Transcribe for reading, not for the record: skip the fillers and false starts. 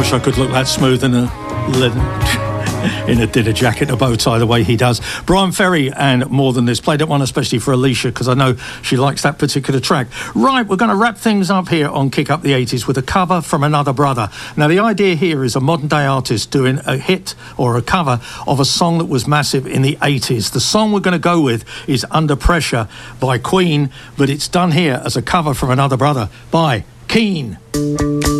wish I could look that smooth in a dinner jacket and a bow tie the way he does. Brian Ferry and More Than This. Played that one especially for Alicia because I know she likes that particular track. Right, we're going to wrap things up here on Kick Up the 80s with a cover from Another Brother. Now, the idea here is a modern-day artist doing a hit or a cover of a song that was massive in the 80s. The song we're going to go with is Under Pressure by Queen, but it's done here as a cover from Another Brother by Keane.